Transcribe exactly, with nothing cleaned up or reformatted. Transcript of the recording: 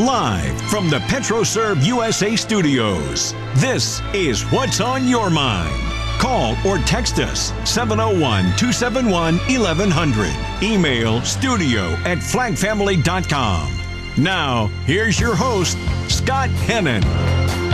Live from the PetroServe U S A studios, this is What's on Your Mind. Call or text us seven oh one, two seven one, eleven hundred. Email studio at flag family dot com. Now, here's your host, Scott Hennon.